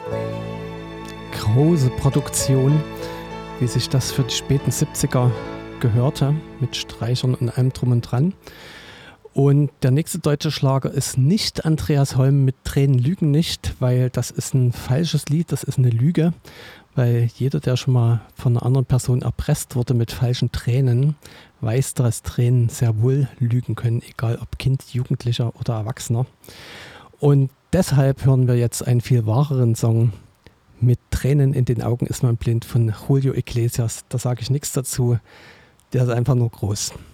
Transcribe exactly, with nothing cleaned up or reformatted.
Große Produktion, wie sich das für die späten siebziger gehörte, mit Streichern und allem drum und dran. Und der nächste deutsche Schlager ist nicht Andreas Holm mit Tränen lügen nicht, weil das ist ein falsches Lied, das ist eine Lüge, weil jeder, der schon mal von einer anderen Person erpresst wurde mit falschen Tränen, weiß, dass Tränen sehr wohl lügen können, egal ob Kind, Jugendlicher oder Erwachsener. Und deshalb hören wir jetzt einen viel wahreren Song. Mit Tränen in den Augen ist man blind von Julio Iglesias. Da sage ich nichts dazu, der ist einfach nur groß.